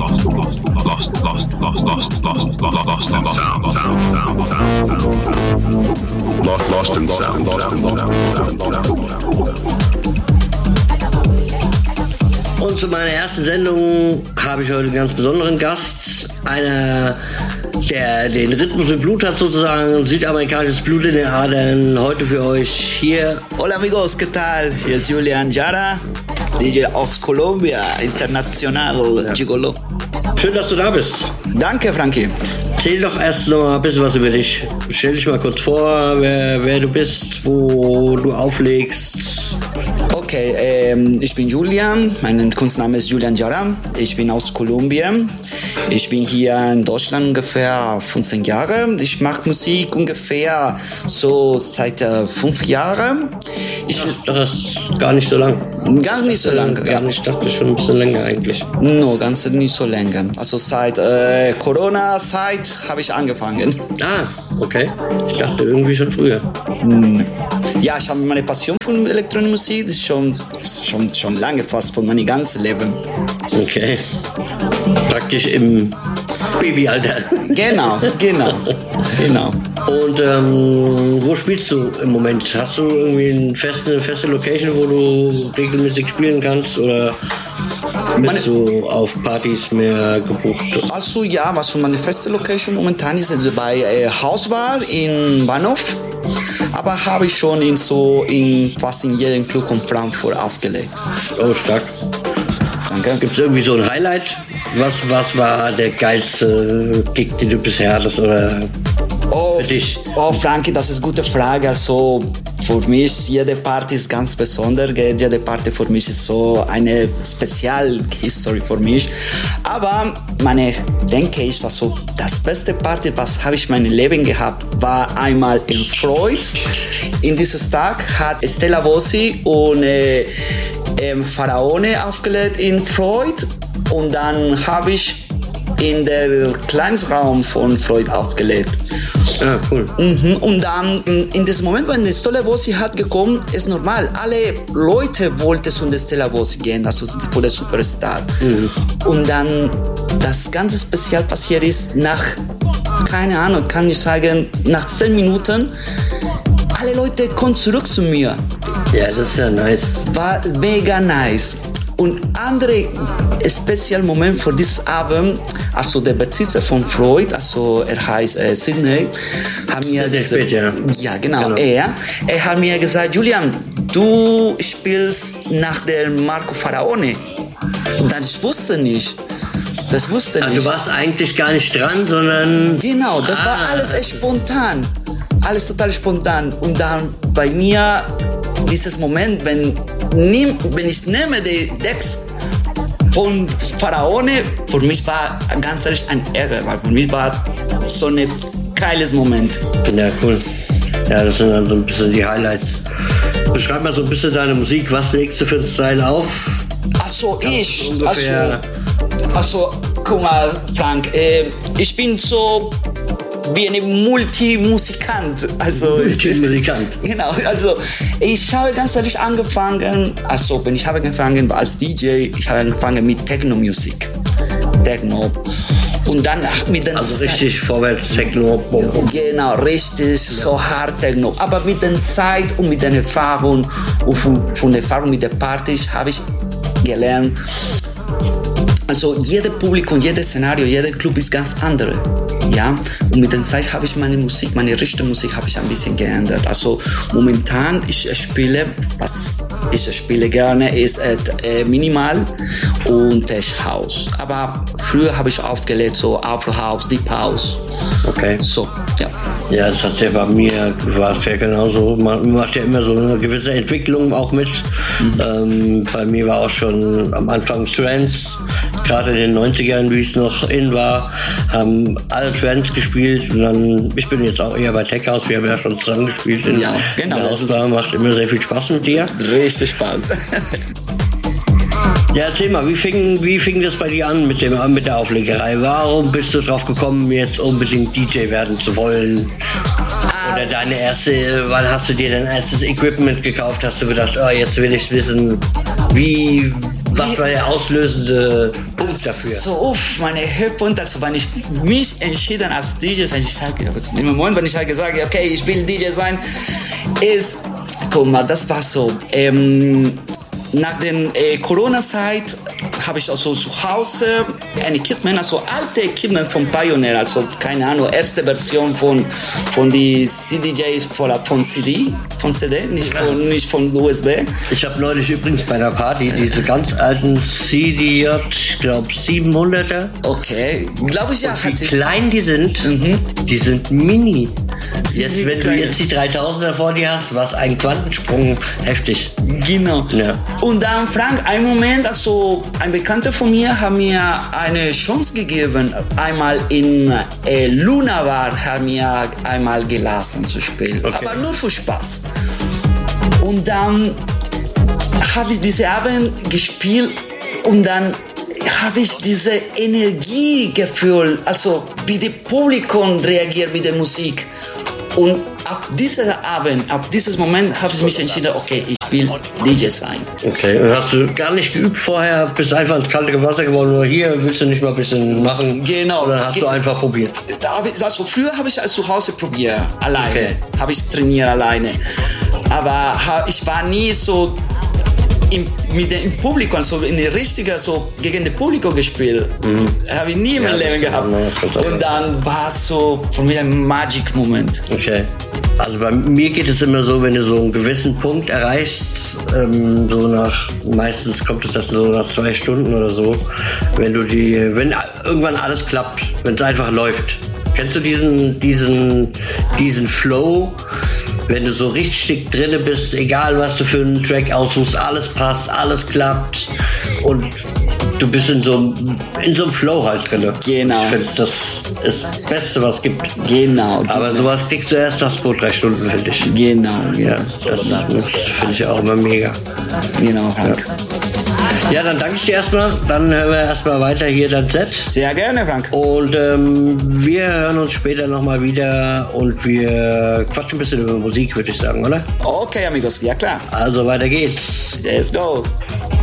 in sound. Und zu meiner ersten Sendung habe ich heute einen ganz besonderen Gast. Einer, der den Rhythmus im Blut hat sozusagen, südamerikanisches Blut in den Adern. Heute für euch hier. Hola amigos, ¿qué tal? Hier ist Julian Jara, DJ aus Colombia, international Gigolo. Schön, dass du da bist. Danke, Frankie. Erzähl doch erst noch mal ein bisschen was über dich. Stell dich mal kurz vor, wer du bist, wo du auflegst. Okay, ich bin Julian, mein Kunstname ist Julian Jara, ich bin aus Kolumbien, ich bin hier in Deutschland ungefähr 15 Jahre, ich mache Musik ungefähr so seit 5 Jahren. Das ist gar nicht so lang. Gar nicht so lang, ja. Ich dachte schon ein bisschen länger eigentlich. No, ganz nicht so länger. Also seit Corona-Zeit habe ich angefangen. Ah, okay. Ich dachte irgendwie schon früher. Ja, ich habe meine Passion für elektronische Musik, das ist schon lange, fast von meinem ganzen Leben. Okay. Praktisch im Babyalter. Genau. Und wo spielst du im Moment? Hast du irgendwie eine feste Location, wo du regelmäßig spielen kannst, oder bist du auf Partys mehr gebucht? Also ja, meine feste Location momentan ist bei Hausbar in Bahnhof, aber habe ich schon fast in jedem Club in Frankfurt aufgelegt. Oh, stark. Danke. Gibt es irgendwie so ein Highlight? Was war der geilste Gig, den du bisher hattest, oder für dich? Oh, Frankie, das ist eine gute Frage. Also für mich, jede Party ist ganz besonders. Jede Party für mich ist so eine Spezialhistorie für mich. Aber denke ich, also das beste Party, was habe ich in meinem Leben gehabt, war einmal in Freud. In diesem Tag hat Stella Bossi und Pharaone aufgelegt in Freud. Und dann habe ich in der kleinen Raum von Freud aufgelegt. Ah, cool. Und dann, in diesem Moment, wenn die Stella Bossi hat gekommen, ist normal. Alle Leute wollten zu der Stella Bossi gehen, also für den Superstar. Und dann, das ganze Spezial passiert ist keine Ahnung, kann ich sagen, nach 10 Minuten, alle Leute kommen zurück zu mir. Ja, das ist ja nice. War mega nice. Und andere Spezialmoment für diesen Abend, also der Besitzer von Freud, also er heißt Sydney, hat mir gesagt, ja genau. Er hat mir gesagt, Julian, du spielst nach der Marco Pharaone. Und das wusste nicht. Du warst eigentlich gar nicht dran, sondern... Genau, das war alles echt spontan. Alles total spontan. Und dann bei mir, dieses Moment, wenn ich nehme die Decks von Pharaone, für mich war ganz ehrlich ein Ärger, weil für mich war so ein geiles Moment. Ja, cool. Ja, das sind dann so ein bisschen die Highlights. Beschreib mal so ein bisschen deine Musik. Was legst du für einen Style auf? Also, guck mal, Frank, ich bin so wie ein Multimusikant. Genau, also ich habe ganz ehrlich angefangen, als DJ, ich habe angefangen mit Techno-Musik. Techno. Und dann mit den richtig vorwärts Techno. Genau, richtig, so hart Techno. Aber mit der Zeit und mit der Erfahrung und von der Erfahrung mit der Party habe ich gelernt, also jedes Publikum, jedes Szenario, jeder Club ist ganz andere. Ja? Und mit der Zeit habe ich meine richtige Musik habe ich ein bisschen geändert. Also momentan, ich spiele gerne, ist Minimal und Tech House. Aber früher habe ich aufgelegt, so Afro House, Deep House. Okay. So, ja. Ja, das hat ja bei mir, war es ja genauso. Man macht ja immer so eine gewisse Entwicklung auch mit. Bei mir war auch schon am Anfang Trance, gerade in den 90ern, wie es noch in war, haben alle Trance gespielt. Und dann, ich bin jetzt auch eher bei Tech House, wir haben ja schon zusammen gespielt. Ja, genau. Das macht immer sehr viel Spaß mit dir. Richtig Spaß. Ja, erzähl mal, wie fing das bei dir an mit der Auflegerei? Warum bist du drauf gekommen, jetzt unbedingt DJ werden zu wollen? Oder wann hast du dir dein erstes Equipment gekauft? Hast du gedacht, jetzt will ich wissen, wie Was war der auslösende Punkt dafür? So, meine Höhepunkt, also wenn ich mich entschieden als DJ sein, ich sage, im Moment, wenn ich halt gesagt habe, okay, ich will DJ sein, ist, guck mal, das war so, nach der Corona-Zeit habe ich also zu Hause ein Equipment, also alte Equipment von Pioneer, also keine Ahnung, erste Version von die CDJs von CD, nicht von USB. Ich habe neulich übrigens bei einer Party diese ganz alten CDJ, ich glaube 700er. Okay, glaube ich ja. Und wie klein die sind, die sind mini. Jetzt, wenn du jetzt die 3000er vor dir hast, war es ein Quantensprung heftig. Genau. Ja. Und dann, Frank, einen Moment, also ein Bekannter von mir hat mir eine Chance gegeben, einmal in Luna Bar hat mir einmal gelassen zu spielen, okay. Aber nur für Spaß. Und dann habe ich diesen Abend gespielt und dann habe ich diese Energie gefühlt, also wie das Publikum reagiert mit der Musik. Und ab diesem Abend, ab diesem Moment habe ich mich entschieden, okay, ich will DJ sein. Okay, und hast du gar nicht geübt vorher, bist einfach ins kalte Wasser geworden oder hier, willst du nicht mal ein bisschen machen? Genau. Oder hast du einfach probiert? Also früher habe ich zu Hause probiert, alleine, okay. Habe ich trainiert alleine. Aber ich war nie so mit dem Publikum, also in der richtigen, so gegen das Publikum gespielt. Habe ich nie in meinem Leben gehabt. Und dann war es so für mich ein Magic-Moment. Okay. Also bei mir geht es immer so, wenn du so einen gewissen Punkt erreichst, meistens kommt es erst so nach 2 Stunden oder so, wenn irgendwann alles klappt, wenn es einfach läuft. Kennst du diesen Flow? Wenn du so richtig drinne bist, egal was du für einen Track aussuchst, alles passt, alles klappt und du bist in so einem Flow halt drinne. Genau. Ich finde, das ist das Beste, was es gibt. Genau. Aber sowas kriegst du erst nach 2-3 Stunden, finde ich. Genau. Ja, das finde ich auch immer mega. Genau, Frank. Ja, dann danke ich dir erstmal. Dann hören wir erstmal weiter hier dein Set. Sehr gerne, Frank. Und wir hören uns später nochmal wieder und wir quatschen ein bisschen über Musik, würde ich sagen, oder? Okay, amigos, ja klar. Also weiter geht's. Let's go.